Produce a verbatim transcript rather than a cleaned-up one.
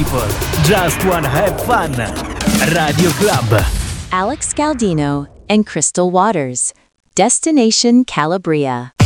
people just wanna have fun. Radio Club. Alex Galdino and Crystal Waters. Destination Calabria.